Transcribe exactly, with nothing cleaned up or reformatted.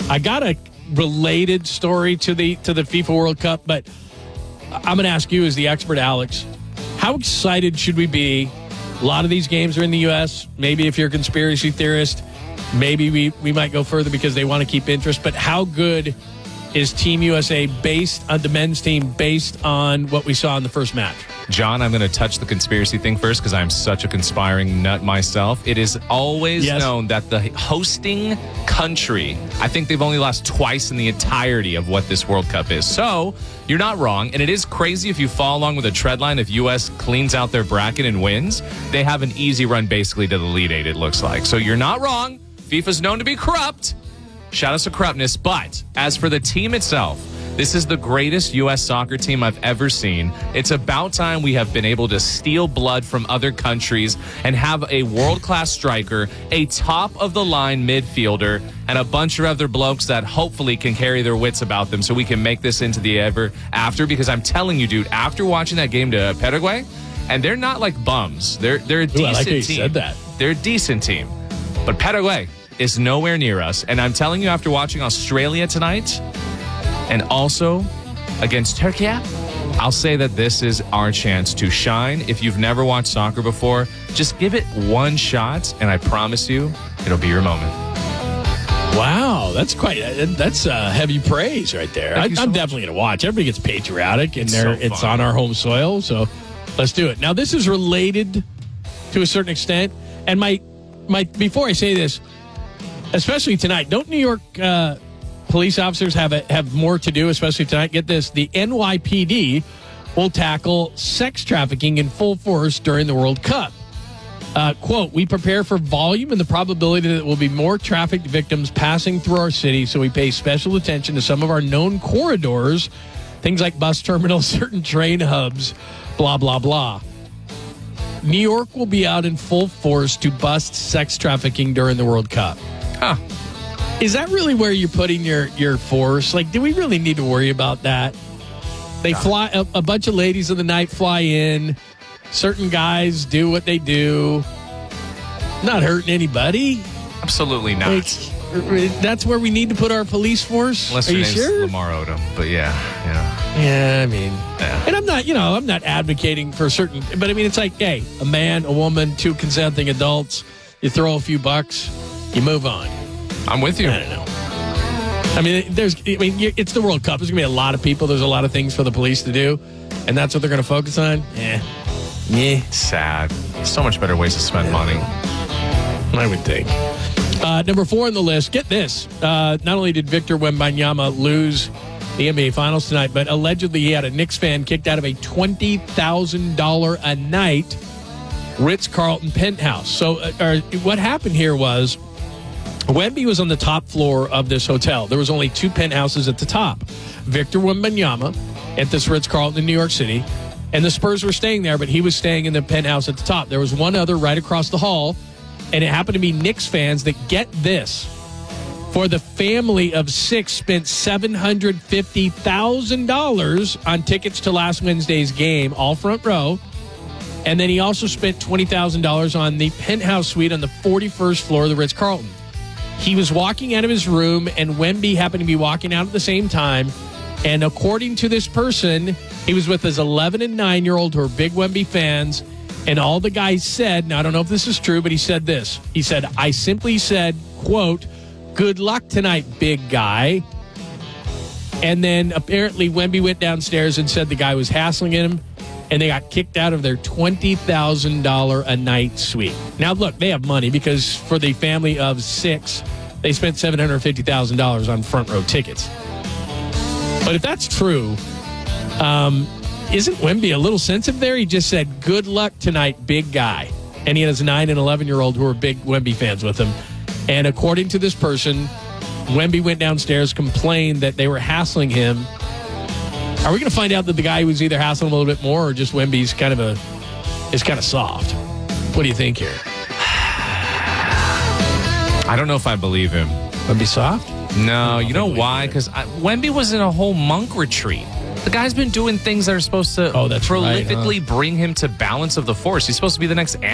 I got a related story to the to the FIFA World Cup, but I'm going to ask you as the expert, Alex, how excited should we be? A lot of these games are in the U S. Maybe if you're a conspiracy theorist, maybe we, we might go further because they want to keep interest. But how good is Team U S A based on the men's team based on what we saw in the first match? John, I'm going to touch the conspiracy thing first because I'm such a conspiring nut myself. It is always yes. known that the hosting country, I think they've only lost twice in the entirety of what this World Cup is. So you're not wrong. And it is crazy if you follow along with a tread line. If U S cleans out their bracket and wins, they have an easy run basically to the Elite Eight, it looks like. So you're not wrong. FIFA's known to be corrupt. Shout out to corruptness. But as for the team itself, this is the greatest U S soccer team I've ever seen. It's about time we have been able to steal blood from other countries and have a world-class striker, a top-of-the-line midfielder, and a bunch of other blokes that hopefully can carry their wits about them so we can make this into the ever after. Because I'm telling you, dude, after watching that game to Paraguay, and they're not like bums. They're, they're a Ooh, decent I like how you team. said that. They're a decent team. But Paraguay is nowhere near us. And I'm telling you, after watching Australia tonight, and also against Turkey, I'll say that this is our chance to shine. If you've never watched soccer before, just give it one shot, and I promise you, it'll be your moment. Wow, that's quite that's uh, heavy praise right there. I, I'm so definitely going to watch. Everybody gets patriotic, and it's, they're, so it's on our home soil, so let's do it. Now, this is related to a certain extent, and my my before I say this, especially tonight, don't New York uh, police officers have a, have more to do, especially tonight? Get this, the N Y P D will tackle sex trafficking in full force during the World Cup. Uh, quote, we prepare for volume and the probability that there will be more trafficked victims passing through our city, so we pay special attention to some of our known corridors, things like bus terminals, certain train hubs, blah, blah, blah. New York will be out in full force to bust sex trafficking during the World Cup. Huh. Is that really where you're putting your, your force? Like, do we really need to worry about that? They fly, a, a bunch of ladies of the night fly in. Certain guys do what they do. Not hurting anybody. Absolutely not. Like, that's where we need to put our police force? Unless Are your you name's sure? Lamar Odom. But yeah, yeah. Yeah, I mean, Yeah. and I'm not, you know, I'm not advocating for certain, but I mean, it's like, hey, a man, a woman, two consenting adults, you throw a few bucks, you move on. I'm with you. I don't know. I mean, there's, I mean, it's the World Cup. There's going to be a lot of people. There's a lot of things for the police to do, and that's what they're going to focus on? Yeah. Yeah. Sad. So much better ways to spend money. I would think. Uh, number four on the list, get this. Uh, not only did Victor Wembanyama lose the N B A Finals tonight, but allegedly he had a Knicks fan kicked out of a twenty thousand dollars a night Ritz-Carlton penthouse. So uh, or, what happened here was Wemby was on the top floor of this hotel. There was only two penthouses at the top. Victor Wembanyama at this Ritz-Carlton in New York City, and the Spurs were staying there, but he was staying in the penthouse at the top. There was one other right across the hall, and it happened to be Knicks fans that, get this, for the family of six, spent seven hundred fifty thousand dollars on tickets to last Wednesday's game, all front row. And then he also spent twenty thousand dollars on the penthouse suite on the forty-first floor of the Ritz-Carlton. He was walking out of his room, and Wemby happened to be walking out at the same time. And according to this person, he was with his eleven and nine-year-old who are big Wemby fans. And all the guys said, now I don't know if this is true, but he said this. He said, I simply said, quote, good luck tonight, big guy. And then apparently Wemby went downstairs and said the guy was hassling him, and they got kicked out of their twenty thousand dollars a night suite. Now, look, they have money because for the family of six, they spent seven hundred fifty thousand dollars on front row tickets. But if that's true, um, isn't Wemby a little sensitive there? He just said, good luck tonight, big guy. And he has nine and eleven-year-old who are big Wemby fans with him. And according to this person, Wemby went downstairs, complained that they were hassling him. Are we going to find out that the guy was either hassling him a little bit more, or just Wemby's kind of a is kind of soft? What do you think here? I don't know if I believe him. Wemby soft? No, you know why? Because Wemby was in a whole monk retreat. The guy's been doing things that are supposed to oh, that's prolifically right, huh? bring him to balance of the force. He's supposed to be the next